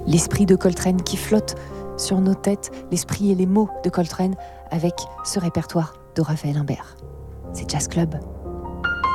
l'esprit de Coltrane qui flotte sur nos têtes, l'esprit et les mots de Coltrane avec ce répertoire de Raphaël Imbert. C'est Jazz Club.